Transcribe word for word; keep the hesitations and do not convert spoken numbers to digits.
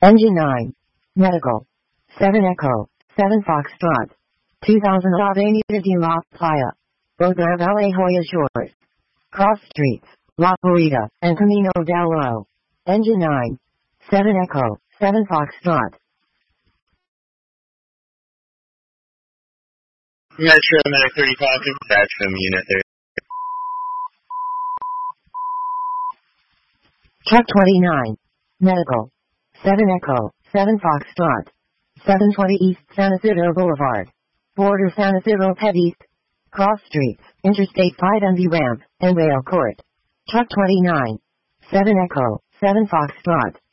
Engine nine. Medical. seven Echo, seven Foxtrot. two thousand Avenida de la Playa. Bogar Vallejo Shores. Cross Streets, La Guarida, and Camino del Oro. Engine nine. seven Echo, seven Foxtrot. Metro Medic thirty-five, dispatch from Unit thirty. Truck twenty-nine. Medical. seven Echo, seven Foxtrot. seven twenty East San Isidro Boulevard. Border San Isidro Pettis. Cross Streets, Interstate five and the Ramp, and Rail Court. Truck twenty-nine. seven Echo, seven Foxtrot.